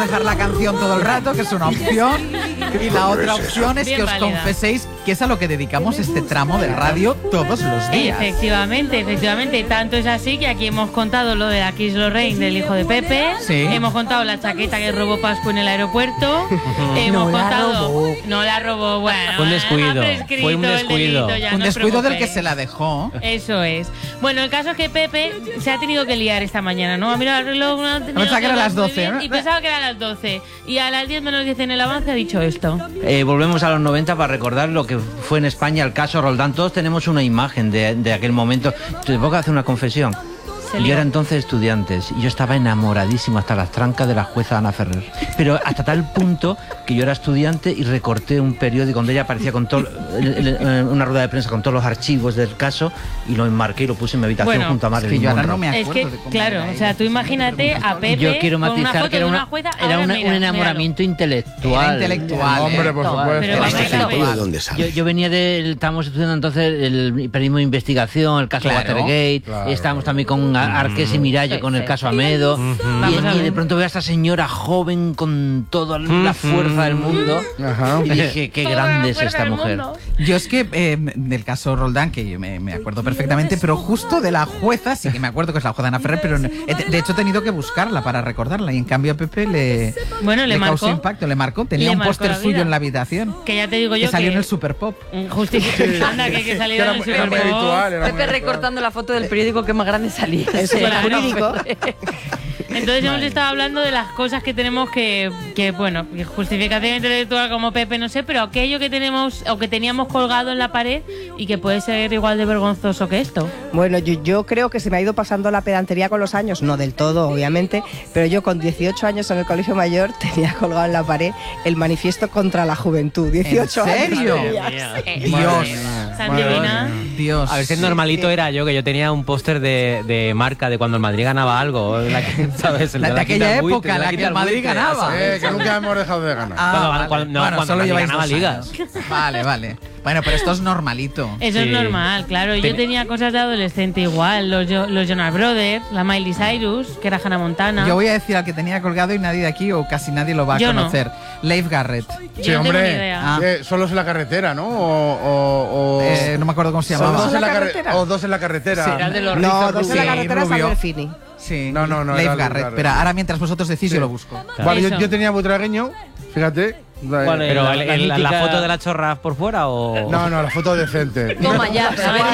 dejar la canción todo el rato, que es una opción. Y la otra opción es que os confeséis que es a lo que dedicamos este tramo de radio todos los días. Efectivamente. Tanto es así que aquí hemos contado lo de la Kiss Lorraine del hijo de Pepe. Sí. Hemos contado la chaqueta que robó Pascu en el aeropuerto. Hemos contado. No la robó, bueno. Fue un descuido. Fue un descuido. Un descuido del que se la dejó. Eso es. Bueno, el caso es que Pepe se ha tenido que liar esta mañana, ¿no? Ha mirado el reloj. Pensaba que eran las 12, ¿no? Y pensaba que eran las 12. Y a las 10 menos 10 en el avance ha dicho esto. Volvemos a los 90 para recordar lo que fue en España el caso Roldán. Todos tenemos una imagen de aquel momento. Te puedo hacer una confesión. Yo era entonces estudiante y yo estaba enamoradísimo hasta las trancas de la jueza Ana Ferrer. Pero hasta tal punto que yo era estudiante y recorté un periódico donde ella aparecía con todo una rueda de prensa con todos los archivos del caso y lo enmarqué y lo puse en mi habitación junto a Marilyn Monroe. No me acuerdo es que, de cómo claro, o sea, tú imagínate a Pepe. Yo quiero matizar que era una jueza, un enamoramiento intelectual. Era intelectual. Hombre, por supuesto. Yo venía estábamos estudiando entonces el periodismo de investigación, el caso Watergate, estábamos también con Arqués y Miralles con el caso Amedo, y de pronto veo a esta señora joven con toda la fuerza del mundo, y dije, qué grande es esta mujer. Yo es que del caso Roldán, que yo me acuerdo perfectamente, pero justo de la jueza, sí que me acuerdo que es la jueza Ana Ferrer, pero de hecho he tenido que buscarla para recordarla, y en cambio a Pepe le causó impacto, le marcó, tenía un póster suyo en la habitación, que ya te digo yo que salió en el Super Pop. Anda, que salió en el Super Pop. Pepe recortando la foto del periódico que más grande salía. Eso es jurídico. Entonces hemos estado hablando de las cosas que tenemos que bueno, justificación intelectual como Pepe, no sé, pero aquello que tenemos o que teníamos colgado en la pared y que puede ser igual de vergonzoso que esto. Bueno, yo creo que se me ha ido pasando la pedantería con los años, no del todo, obviamente, pero yo con 18 años en el colegio mayor tenía colgado en la pared el manifiesto contra la juventud. 18 años. ¿En serio? Dios. Santivina. Dios. A ver si normalito era yo, que yo tenía un póster de marca de cuando el Madrid ganaba algo. ¿Sabes? De aquella época en la que el Madrid ganaba. Que nunca hemos dejado de ganar. Cuando solo lleváis ganaba 2 ligas. Vale. Bueno, pero esto es normalito. Eso es normal, claro. Yo tenía cosas de adolescente igual. Los Jonas Brothers, la Miley Cyrus, que era Hannah Montana. Yo voy a decir al que tenía colgado y nadie de aquí o casi nadie lo va a conocer. No. Leif Garrett. Sí, hombre. Solos en la carretera, ¿no? No me acuerdo cómo se llamaba. Dos en la carretera. Sí, era de los Dos en la carretera salió el Fini. Sí. No. Leif Garrett. Espera, ahora mientras vosotros decís yo lo busco. Vale, yo tenía butragueño, fíjate. Pero la foto de la chorra por fuera o... No, la foto decente. Toma ya.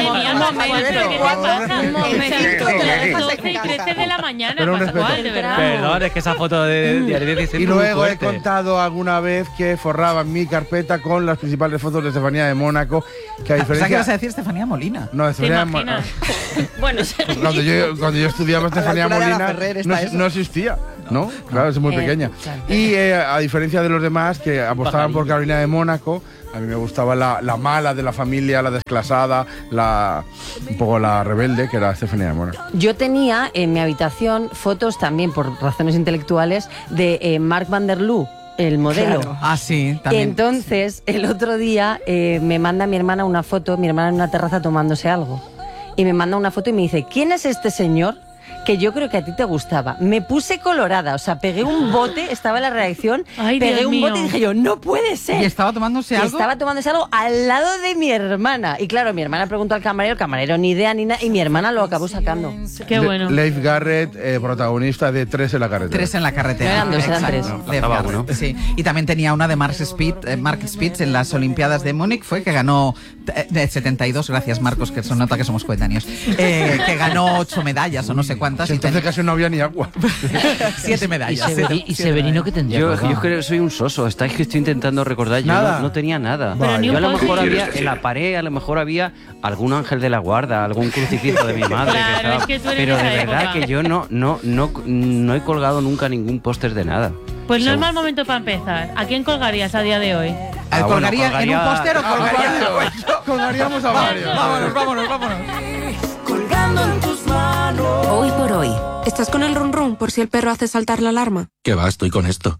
Un momento. 12 y 13 de la mañana, Pascual, de verdad. Perdón, es que esa foto de Diario 16. Y luego he contado alguna vez que forraba mi carpeta con las principales fotos de Estefanía de Mónaco, que a diferencia... ¿qué vas a decir Estefanía Molina? No, Estefanía de Mónaco. Bueno, cuando yo estudiaba Estefanía Molina no existía, ¿no? Claro, es muy pequeña. Y a diferencia de los demás que apostaban por Carolina de Mónaco, a mí me gustaba la mala de la familia, la desclasada, un poco la rebelde, que era Estefanía de Mónaco. Yo tenía en mi habitación fotos también, por razones intelectuales, de Mark van der Loo, el modelo. Claro. Sí, también. Entonces, el otro día me manda mi hermana una foto, mi hermana en una terraza tomándose algo. Y me manda una foto y me dice, ¿quién es este señor? Que yo creo que a ti te gustaba. Me puse colorada, o sea, pegué un bote, estaba en la redacción, pegué un bote y dije yo, no puede ser. ¿Y estaba tomándose algo? Estaba tomándose algo al lado de mi hermana. Y claro, mi hermana preguntó al camarero, el camarero ni idea ni nada, y mi hermana lo acabó sacando. Qué bueno. Leif Garrett, protagonista de 3 en la carretera. 3 en la carretera. Eran 2, eran 3. No, sí. Y también tenía una de Mark Spitz en las Olimpiadas de Múnich, fue que ganó de 72, gracias Marcos, que se nota que somos coetáneos, que ganó 8 medallas o no sé cuántas. Entonces casi no había ni agua. 7 medallas. ¿Y Severino qué tendría? Yo creo que soy un soso. Estáis que estoy intentando recordar. Yo no tenía nada. Yo a lo mejor había, en la pared, a lo mejor había algún ángel de la guarda, algún crucifijo de mi madre. Claro, pero de verdad que yo no he colgado nunca ningún póster de nada. Pues no es mal momento para empezar. ¿A quién colgarías a día de hoy? ¿Colgaría en un póster o colgaríamos a varios? Vámonos. Colgando en tus manos. Hoy por hoy. ¿Estás con el run run por si el perro hace saltar la alarma? ¿Qué va? Estoy con esto.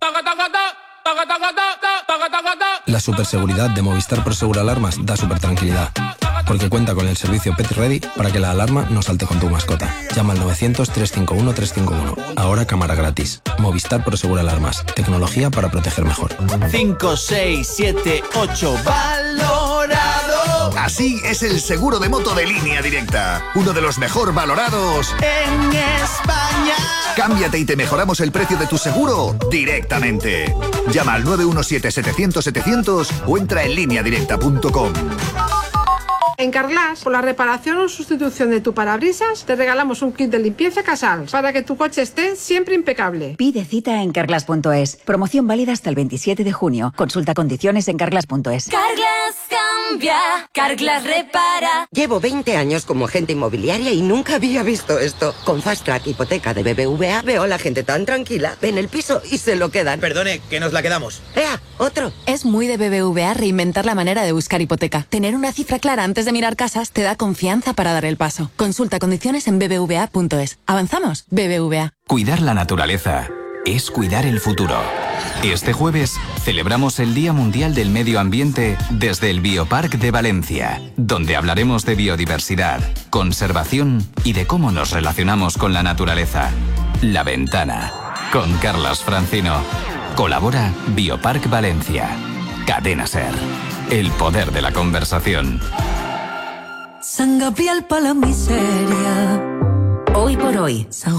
La superseguridad de Movistar Prosegur Alarmas da super tranquilidad. porque cuenta con el servicio Pet Ready para que la alarma no salte con tu mascota. Llama al 900-351-351. Ahora cámara gratis. Movistar Prosegur Alarmas. Tecnología para proteger mejor. 5, 6, 7, 8. ¡Valorado! Así es el seguro de moto de Línea Directa. Uno de los mejor valorados en España. Cámbiate y te mejoramos el precio de tu seguro directamente. Llama al 917-700-700 o entra en lineadirecta.com. En Carglass, por la reparación o sustitución de tu parabrisas, te regalamos un kit de limpieza Casals para que tu coche esté siempre impecable. Pide cita en carglass.es. Promoción válida hasta el 27 de junio. Consulta condiciones en carglass.es. Carglass cambia, Carglass repara. Llevo 20 años como agente inmobiliaria y nunca había visto esto. Con Fast Track Hipoteca de BBVA veo a la gente tan tranquila, ven el piso y se lo quedan. Perdone, que nos la quedamos. ¡Ea! ¡Otro! Es muy de BBVA reinventar la manera de buscar hipoteca. Tener una cifra clara antes de mirar casas te da confianza para dar el paso. Consulta condiciones en bbva.es. ¿Avanzamos? BBVA. Cuidar la naturaleza es cuidar el futuro. Este jueves celebramos el Día Mundial del Medio Ambiente desde el Bioparc de Valencia, donde hablaremos de biodiversidad, conservación y de cómo nos relacionamos con la naturaleza. La Ventana, con Carlas Francino. Colabora Bioparc Valencia. Cadena SER. El poder de la conversación. San Gabriel para la miseria. Hoy por hoy.